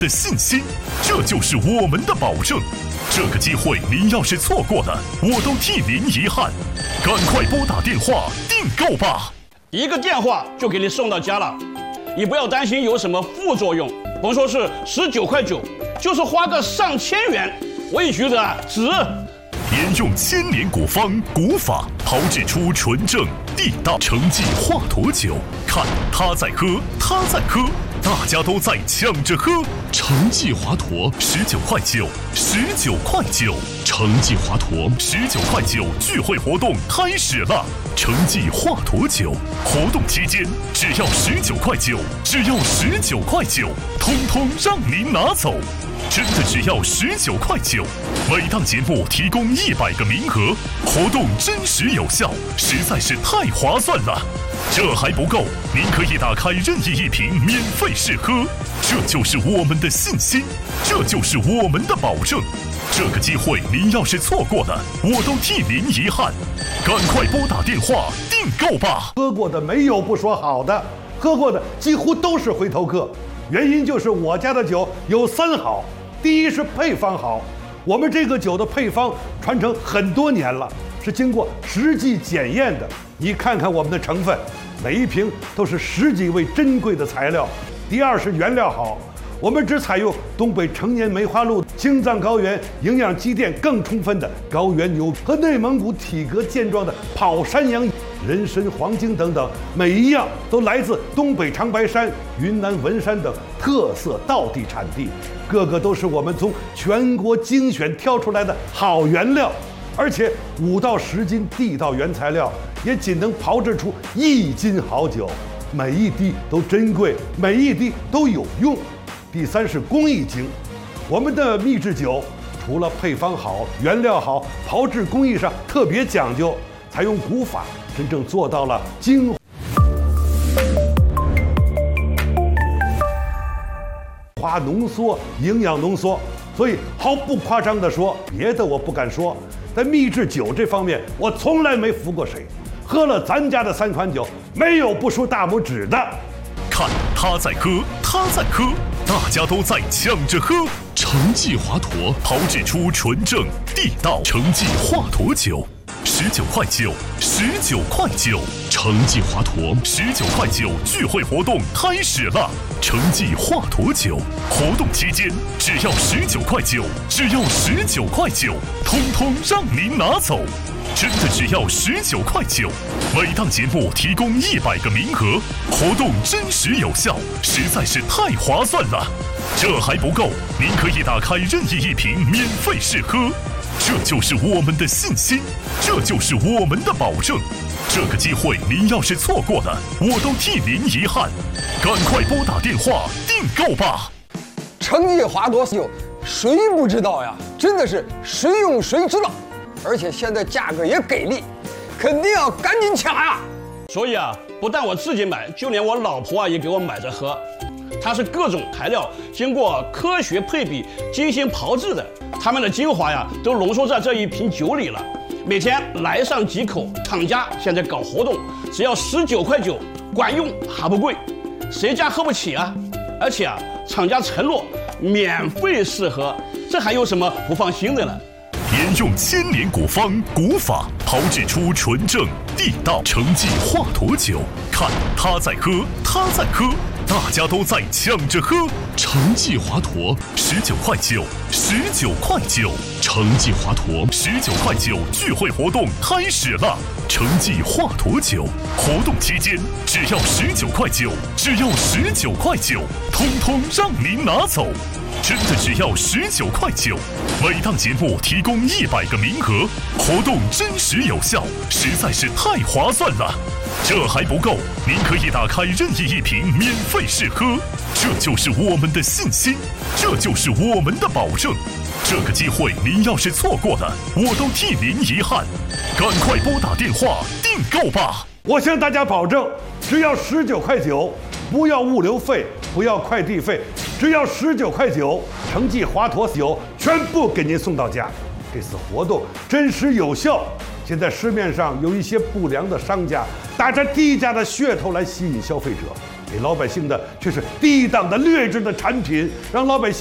的信心，这就是我们的保证。这个机会您要是错过了，我都替您遗憾。赶快拨打电话订购吧， 一个电话就给你送到家了，你不要担心有什么副作用。甭说是19.9块，就是花个上千元，我也觉得值。 沿用1000年古方古法炮制出纯正地道成绩华佗酒，看他在喝，他在喝，大家都在抢着喝。 成绩华佗 19.9块，19块9， 成绩华佗 19块9聚会活动开始了。成绩华佗酒活动期间，只要19.9块，只要19.9块，通通让您拿走。真的只要19.9块，每档节目提供100个名额，活动真实有效，实在是太划算了。这还不够，您可以打开任意一瓶免费试喝，这就是我们的信心，这就是我们的保证。这个机会您要是错过了，我都替您遗憾。赶快拨打电话订购吧。 喝过的没有不说好的，喝过的几乎都是回头客。原因就是我家的酒有3好。第一是配方好，我们这个酒的配方传承很多年了，是经过实际检验的。你看看我们的成分，每一瓶都是10几位珍贵的材料。第二是原料好，我们只采用东北成年梅花鹿、青藏高原营养积淀更充分的高原牛和内蒙古体格健壮的跑山羊、人参、黄精等等，每一样都来自东北长白山、云南文山等特色道地产地，个个都是我们从全国精选挑出来的好原料，而且5到10斤地道原材料也仅能炮制出1斤好酒，每一滴都珍贵，每一滴都有用。第三是工艺精，我们的秘制酒除了配方好、原料好，炮制工艺上特别讲究，采用古法，真正做到了精华浓缩、营养浓缩。所以毫不夸张地说，别的我不敢说，在秘制酒这方面，我从来没服过谁。喝了咱家的3款酒，没有不竖大拇指的。 看他在喝，他在喝，大家都在抢着喝。 成绩华佗炮制出纯正地道成绩华佗酒，19.9块，19块9， 成绩华佗 19.9块聚会活动开始了。成绩华佗酒活动期间，只要19.9块，只要19块，通通让您拿走。真的只要19.9块，每档节目提供100个名额，活动真实有效，实在是太划算了。这还不够，您可以打开任意一瓶免费试喝，这就是我们的信心，这就是我们的保证。这个机会您要是错过了，我都替您遗憾。赶快拨打电话订购吧。 成绩华佗酒，谁不知道呀？真的是谁用谁知道。而且现在价格也给力，肯定要赶紧抢呀！ 所以啊，不但我自己买，就连我老婆啊也给我买着喝。它是各种材料经过科学配比、精心炮制的，它们的精华呀都浓缩在这一瓶酒里了。每天来上几口，厂家现在搞活动，只要19.9块，管用还不贵，谁家喝不起啊？而且啊，厂家承诺免费试喝，这还有什么不放心的呢？ 沿用1000年古方古法炮制出纯正地道成绩华佗酒，看他在喝，他在喝，大家都在抢着喝。 成绩华佗 19.9块，19块9， 成绩华佗 19.9块聚会活动开始了。成绩华佗酒活动期间，只要19.9块，只要19块，通通让您拿走。真的只要19.9块，每档节目提供100个名额，活动真实有效，实在是太划算了。这还不够，您可以打开任意一瓶免费试喝，这就是我们的信心，这就是我们的保证。这个机会您要是错过了，我都替您遗憾。赶快拨打电话订购吧。 我向大家保证，只要19.9块，不要物流费，不要快递费，只要19.9块，成绩华佗酒全部给您送到家。这次活动真实有效。现在市面上有一些不良的商家打着低价的噱头来吸引消费者， 给老百姓的却是低档的劣质的产品，让老百姓